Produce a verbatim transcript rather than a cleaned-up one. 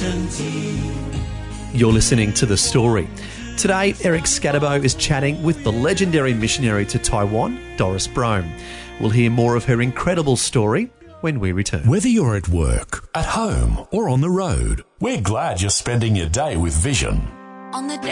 You're listening to The Story. Today, Eric Scatterbo is chatting with the legendary missionary to Taiwan, Doris Brome. We'll hear more of her incredible story when we return. Whether you're at work, at home, or on the road, we're glad you're spending your day with Vision. On the day